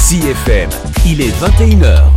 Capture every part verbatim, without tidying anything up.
C F M, il est vingt et une heures.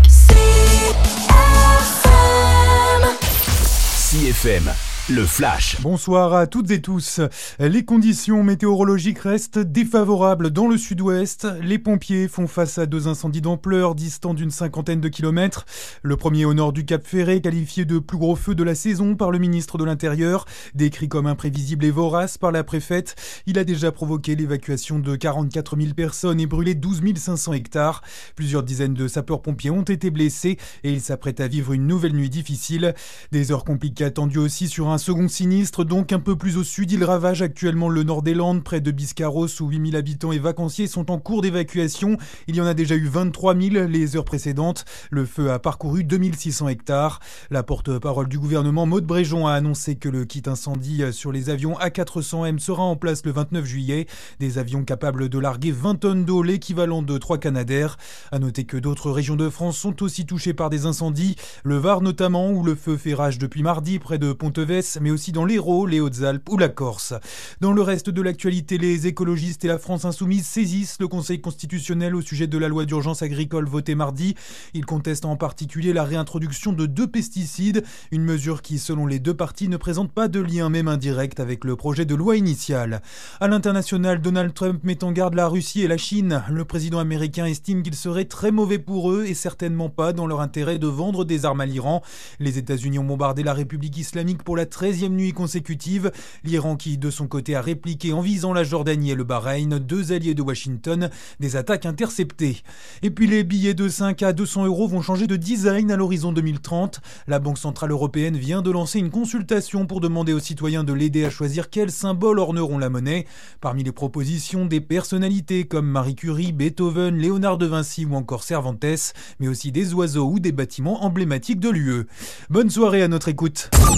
C F M, le flash. Bonsoir à toutes et tous. Les conditions météorologiques restent défavorables dans le sud-ouest. Les pompiers font face à deux incendies d'ampleur distants d'une cinquantaine de kilomètres. Le premier au nord du Cap Ferret, qualifié de plus gros feu de la saison par le ministre de l'Intérieur, décrit comme imprévisible et vorace par la préfète. Il a déjà provoqué l'évacuation de quarante-quatre mille personnes et brûlé douze mille cinq cents hectares. Plusieurs dizaines de sapeurs-pompiers ont été blessés et ils s'apprêtent à vivre une nouvelle nuit difficile. Des heures compliquées attendues aussi sur un second sinistre, donc un peu plus au sud. Il ravage actuellement le nord des Landes, près de Biscarrosse, où huit mille habitants et vacanciers sont en cours d'évacuation. Il y en a déjà eu vingt-trois mille les heures précédentes. Le feu a parcouru deux mille six cents hectares. La porte-parole du gouvernement, Maud Bréjon, a annoncé que le kit incendie sur les avions A quatre cents M sera en place le vingt-neuf juillet. Des avions capables de larguer vingt tonnes d'eau, l'équivalent de trois Canadair. À noter que d'autres régions de France sont aussi touchées par des incendies. Le Var notamment, où le feu fait rage depuis mardi, près de Ponteves, mais aussi dans l'Hérault, les Hautes-Alpes ou la Corse. Dans le reste de l'actualité, les écologistes et la France insoumise saisissent le Conseil constitutionnel au sujet de la loi d'urgence agricole votée mardi. Ils contestent en particulier la réintroduction de deux pesticides, une mesure qui, selon les deux parties, ne présente pas de lien même indirect avec le projet de loi initial. À l'international, Donald Trump met en garde la Russie et la Chine. Le président américain estime qu'il serait très mauvais pour eux et certainement pas dans leur intérêt de vendre des armes à l'Iran. Les États-Unis ont bombardé la République islamique pour la treizième nuit consécutive. L'Iran qui, de son côté, a répliqué en visant la Jordanie et le Bahreïn, deux alliés de Washington, des attaques interceptées. Et puis les billets de cinq à deux cents euros vont changer de design à l'horizon deux mille trente. La Banque Centrale Européenne vient de lancer une consultation pour demander aux citoyens de l'aider à choisir quels symboles orneront la monnaie. Parmi les propositions, des personnalités comme Marie Curie, Beethoven, Léonard de Vinci ou encore Cervantes, mais aussi des oiseaux ou des bâtiments emblématiques de l'U E. Bonne soirée à notre écoute.